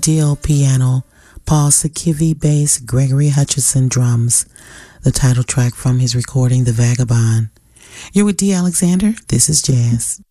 Dill piano, Paul Sakivy bass, Gregory Hutchinson drums. The title track from his recording, The Vagabond. You're with D. Alexander. This is Jazz.